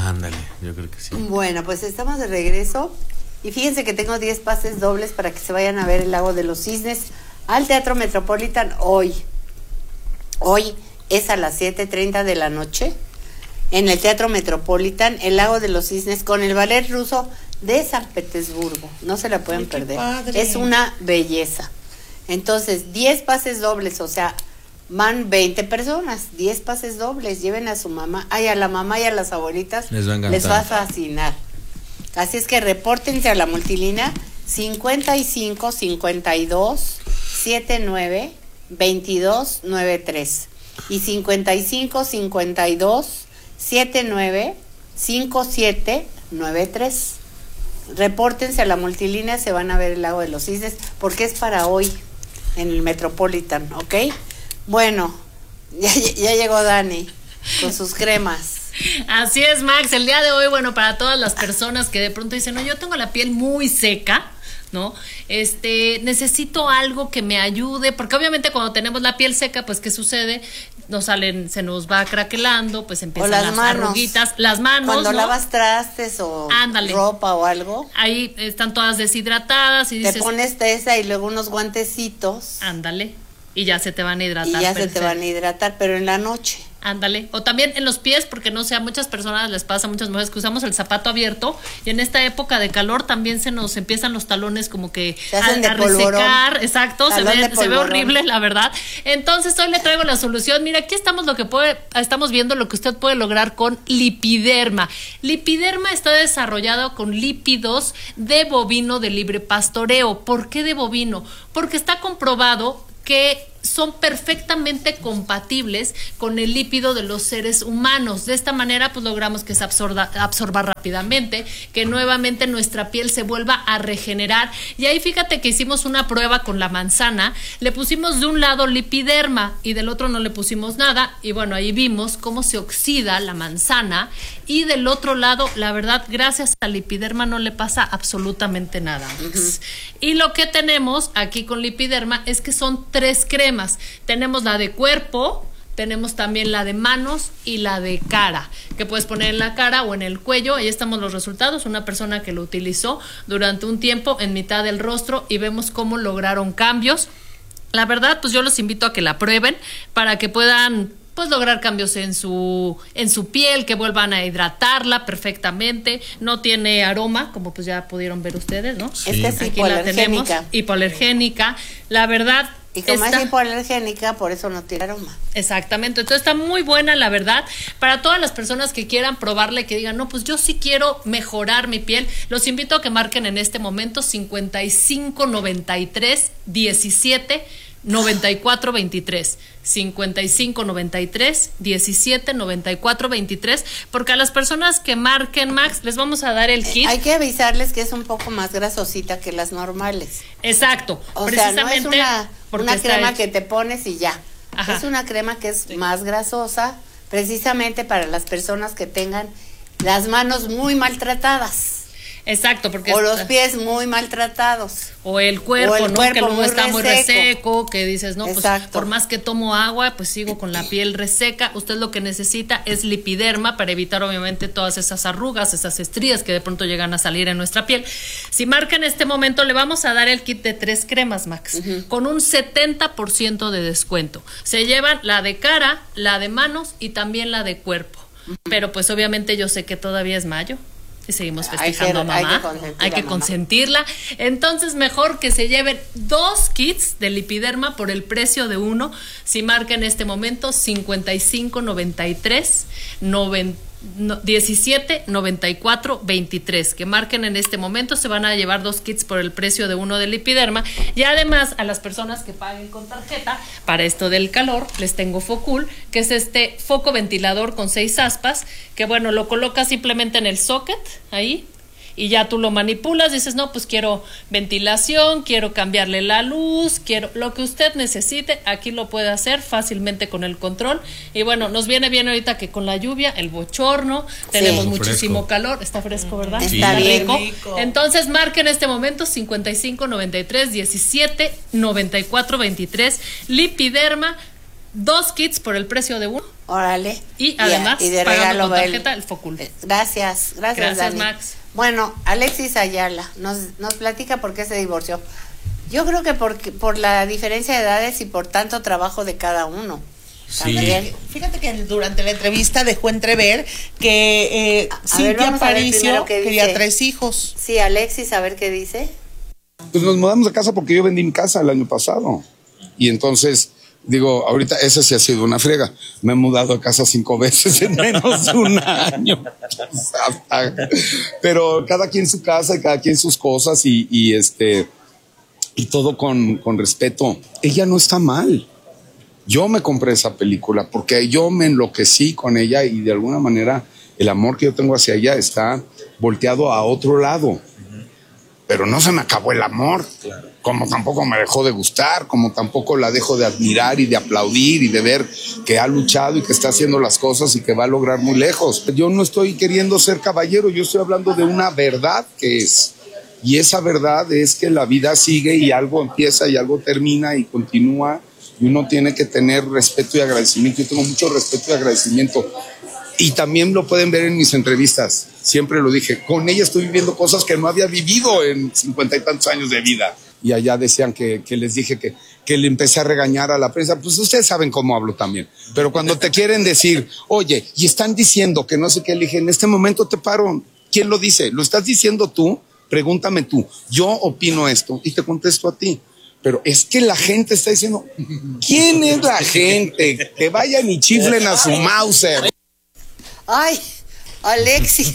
Ándale, yo creo que sí. Bueno, pues estamos de regreso y fíjense que tengo 10 pases dobles para que se vayan a ver el Lago de los Cisnes al Teatro Metropolitan hoy. Hoy es a las 7:30 de la noche en el Teatro Metropolitan, el Lago de los Cisnes con el ballet ruso de San Petersburgo. No se la pueden perder. Padre. Es una belleza. Entonces, 10 pases dobles, o sea, van 20 personas, 10 pases dobles, lleven a su mamá, ay, a la mamá y a las abuelitas, les va a fascinar. Así es que repórtense a la multilínea 55 52 79 22 93 y 55 52 79 57 93. Repórtense a la multilínea, se van a ver el Lago de los Cisnes, porque es para hoy en el Metropolitan, ¿ok? Bueno, ya llegó Dani con sus cremas. Así es, Max, el día de hoy, bueno, para todas las personas que de pronto dicen, no, yo tengo la piel muy seca, ¿no? Necesito algo que me ayude, porque obviamente cuando tenemos la piel seca, pues ¿qué sucede? Se nos va craquelando, pues empiezan las arruguitas, las manos, cuando ¿no? lavas trastes o ropa o algo, ahí están todas deshidratadas y dices, te pones esa y luego unos guantecitos. Ándale, y ya se te van a hidratar. Y ya se te van a hidratar, pero en la noche. Ándale, o también en los pies, porque no sé, a muchas personas les pasa, a muchas mujeres que usamos el zapato abierto y en esta época de calor también se nos empiezan los talones como que a resecar, exacto, se ve horrible, la verdad. Entonces hoy le traigo la solución. Mira, aquí estamos estamos viendo lo que usted puede lograr con Lipiderma. Lipiderma está desarrollado con lípidos de bovino de libre pastoreo. ¿Por qué de bovino? Porque está comprobado que son perfectamente compatibles con el lípido de los seres humanos. De esta manera, pues logramos que se absorba rápidamente, que nuevamente nuestra piel se vuelva a regenerar. Y ahí fíjate que hicimos una prueba con la manzana, le pusimos de un lado Lipiderma y del otro no le pusimos nada, y bueno, ahí vimos cómo se oxida la manzana, y del otro lado, la verdad, gracias a Lipiderma no le pasa absolutamente nada. Y lo que tenemos aquí con Lipiderma es que son 3 cremas. Tenemos la de cuerpo, tenemos también la de manos y la de cara, que puedes poner en la cara o en el cuello. Ahí estamos los resultados, una persona que lo utilizó durante un tiempo en mitad del rostro y vemos cómo lograron cambios. La verdad, pues yo los invito a que la prueben para que puedan pues lograr cambios en su piel, que vuelvan a hidratarla perfectamente. No tiene aroma, como pues ya pudieron ver ustedes, ¿no? Sí. Esta es hipoalergénica. Hipoalergénica, la verdad. Y como es hipoalergénica, por eso no tiene aroma. Exactamente, entonces está muy buena, la verdad. Para todas las personas que quieran probarla y que digan, no, pues yo sí quiero mejorar mi piel, los invito a que marquen en este momento 55 93 17 94 23 55 93 17 94 23, porque a las personas que marquen, Max, les vamos a dar el kit. Hay que avisarles que es un poco más grasosita que las normales. Exacto, o precisamente sea, no es una crema que te pones y ya. Ajá. Es una crema que es más grasosa, precisamente para las personas que tengan las manos muy maltratadas. Exacto, porque o los pies muy maltratados. O el cuerpo, ¿no? Que luego está muy reseco, que dices, no, pues por más que tomo agua, pues sigo con la piel reseca. Usted lo que necesita es Lipiderma para evitar obviamente todas esas arrugas, esas estrías que de pronto llegan a salir en nuestra piel. Si marca en este momento, le vamos a dar el kit de 3 cremas, Max, con un 70% de descuento. Se llevan la de cara, la de manos y también la de cuerpo. Pero pues obviamente yo sé que todavía es mayo. Y seguimos festejando a mamá, hay que consentirla. Entonces mejor que se lleven 2 kits de Lipiderma por el precio de uno. Si marca en este momento 55 93 17 94 23, que marquen en este momento, se van a llevar 2 kits por el precio de uno de Lipiderma. Y además a las personas que paguen con tarjeta, para esto del calor, les tengo Focul, que es este foco ventilador con 6 aspas, que bueno, lo colocas simplemente en el socket, ahí, y ya tú lo manipulas, dices, no, pues quiero ventilación, quiero cambiarle la luz, quiero lo que usted necesite, aquí lo puede hacer fácilmente con el control. Y bueno, nos viene bien ahorita que con la lluvia, el bochorno, tenemos muchísimo calor, está fresco, ¿verdad? Sí. Está bien rico. Entonces marque en este momento 55 93 17 94 23, Lipiderma, 2 kits por el precio de uno. Órale. Y además, y de regalo con tarjeta el Focul. Gracias, Dani. Max. Bueno, Alexis Ayala nos platica por qué se divorció. Yo creo que por la diferencia de edades y por tanto trabajo de cada uno. Sí. Fíjate que durante la entrevista dejó entrever que Cintia Aparicio quería 3 hijos. Sí, Alexis, a ver qué dice. Pues nos mudamos de casa porque yo vendí mi casa el año pasado. Y entonces, digo, ahorita esa sí ha sido una frega. Me he mudado de casa 5 veces en menos de un año. Pero cada quien su casa y cada quien sus cosas y todo con respeto. Ella no está mal. Yo me compré esa película porque yo me enloquecí con ella y de alguna manera el amor que yo tengo hacia ella está volteado a otro lado. Pero no se me acabó el amor, como tampoco me dejó de gustar, como tampoco la dejo de admirar y de aplaudir y de ver que ha luchado y que está haciendo las cosas y que va a lograr muy lejos. Yo no estoy queriendo ser caballero, yo estoy hablando de una verdad que es. Y esa verdad es que la vida sigue y algo empieza y algo termina y continúa. Y uno tiene que tener respeto y agradecimiento. Yo tengo mucho respeto y agradecimiento. Y también lo pueden ver en mis entrevistas. Siempre lo dije. Con ella estoy viviendo cosas que no había vivido en 50 y tantos años de vida. Y allá decían que les dije que le empecé a regañar a la prensa. Pues ustedes saben cómo hablo también. Pero cuando te quieren decir, oye, y están diciendo que no sé qué, le dije, en este momento te paro. ¿Quién lo dice? ¿Lo estás diciendo tú? Pregúntame tú. Yo opino esto y te contesto a ti. Pero es que la gente está diciendo, ¿quién es la gente? Que vayan y chiflen a su Mauser. Ay, Alexis.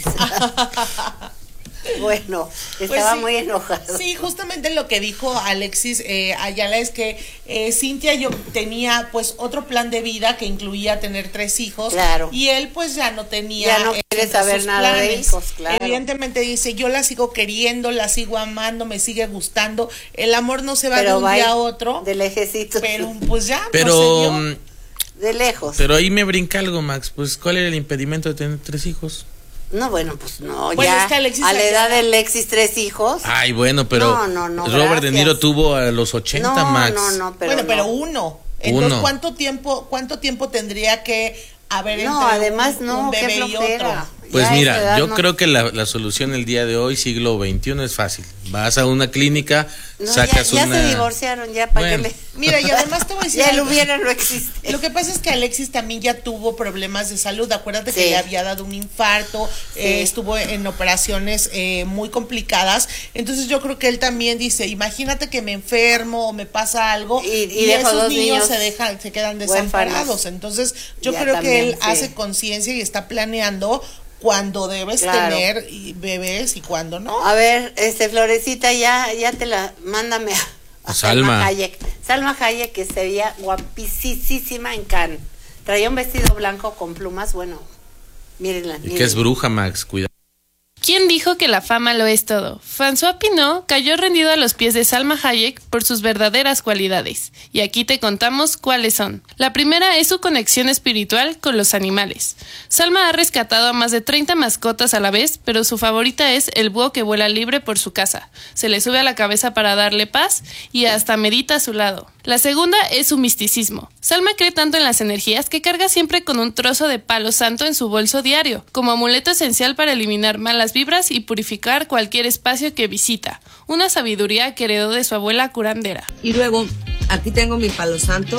Bueno, estaba Pues muy enojado. Sí, justamente lo que dijo Alexis Ayala es que Cintia yo tenía pues otro plan de vida que incluía tener 3 hijos. Claro. Y él pues ya no tenía. Ya no quiere saber nada de hijos, claro. Evidentemente dice, yo la sigo queriendo, la sigo amando, me sigue gustando. El amor no se va de un día a otro. De lejecito. Pero pues ya. Pero no se dio. De lejos. Pero ahí me brinca algo, Max. Pues, ¿cuál era el impedimento de tener 3 hijos? No, bueno, pues no, Bueno, ya es que Alexis a la edad de Alexis 3 hijos. Ay, bueno, pero No, Robert De Niro tuvo a los 80, Max. Pero bueno, pero no. uno. Entonces, ¿cuánto tiempo tendría que haber entre además un qué bebé y flojera. otro? Pues Ya mira, yo creo que la solución el día de hoy, siglo XXI, es fácil. Vas a una clínica, sacas ya una... se divorciaron, ya para Bueno. que le... Mira, y además te voy a decir Ya el algo. hubiera no existe. Lo que pasa es que Alexis también ya tuvo problemas de salud. Acuérdate Sí. que le había dado un infarto, Sí. estuvo en operaciones muy complicadas. Entonces yo creo que él también dice, imagínate que me enfermo o me pasa algo Y dejo esos 2 niños niños se quedan huérfanos. desamparados. Entonces yo Ya creo también, que él sí. hace conciencia y está planeando cuando debes Claro. tener bebés y cuando no. A ver, Florecita, ya te la... Mándame a Salma. Hayek. Salma Hayek, que se veía guapísima en Cannes. Traía un vestido blanco con plumas, bueno, mírenla. Que es bruja, Max, cuidado. ¿Quién dijo que la fama lo es todo? François Pinault cayó rendido a los pies de Salma Hayek por sus verdaderas cualidades. Y aquí te contamos cuáles son. La primera es su conexión espiritual con los animales. Salma ha rescatado a más de 30 mascotas a la vez, pero su favorita es el búho que vuela libre por su casa. Se le sube a la cabeza para darle paz y hasta medita a su lado. La segunda es su misticismo. Salma cree tanto en las energías que carga siempre con un trozo de palo santo en su bolso diario, como amuleto esencial para eliminar malas vibras y purificar cualquier espacio que visita. Una sabiduría que heredó de su abuela curandera. Y luego, aquí tengo mi palo santo.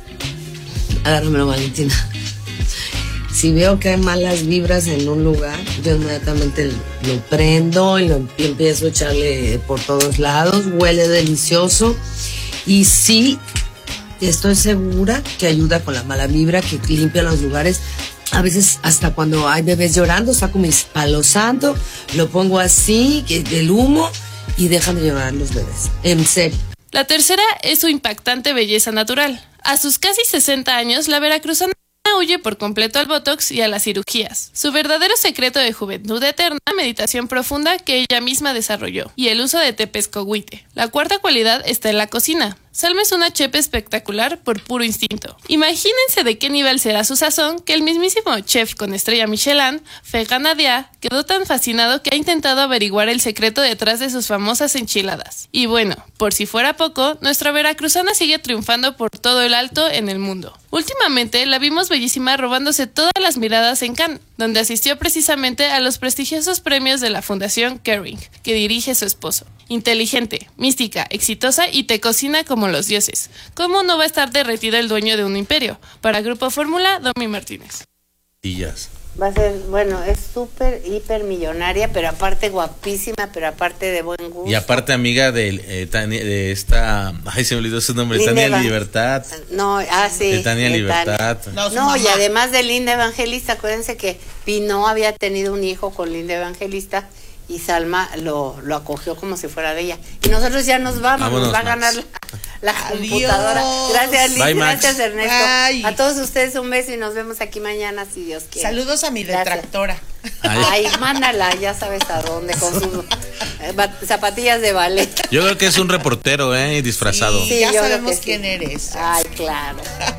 Agárramelo, Valentina. Si veo que hay malas vibras en un lugar, yo inmediatamente lo prendo y empiezo a echarle por todos lados. Huele delicioso. Y sí, estoy segura que ayuda con la mala vibra, que limpia los lugares. A veces hasta cuando hay bebés llorando, saco mi palo santo, lo pongo así, el humo, y dejan de llorar los bebés. En serio. La tercera es su impactante belleza natural. A sus casi 60 años, la veracruzana huye por completo al botox y a las cirugías. Su verdadero secreto de juventud eterna, meditación profunda que ella misma desarrolló, y el uso de tepescohuite. La cuarta cualidad está en la cocina. Salma es una chef espectacular por puro instinto. Imagínense de qué nivel será su sazón que el mismísimo chef con estrella Michelin, Ferran Adrià, quedó tan fascinado que ha intentado averiguar el secreto detrás de sus famosas enchiladas. Y bueno, por si fuera poco, nuestra veracruzana sigue triunfando por todo el alto en el mundo. Últimamente la vimos bellísima robándose todas las miradas en Cannes, donde asistió precisamente a los prestigiosos premios de la Fundación Kering, que dirige su esposo. Inteligente, mística, exitosa y te cocina como los dioses. ¿Cómo no va a estar derretido el dueño de un imperio? Para Grupo Fórmula, Domi Martínez. Va a ser, bueno, es súper, hiper millonaria, pero aparte guapísima, pero aparte de buen gusto. Y aparte amiga de esta, ay, se me olvidó su nombre, Linda Tania Libertad. No, sí. De Tania Libertad. No, y además de Linda Evangelista, acuérdense que Pinot había tenido un hijo con Linda Evangelista y Salma lo acogió como si fuera de ella. Y nosotros ya nos vamos, vámonos, nos va a ganar la computadora. Gracias, Liz. Bye, gracias, Ernesto. Ay. A todos ustedes un beso y nos vemos aquí mañana si Dios quiere. Saludos a mi detractora. Ay, mándala, ya sabes a dónde, con sus zapatillas de ballet. Yo creo que es un reportero, disfrazado. Sí, ya sabemos quién eres. Ay, claro.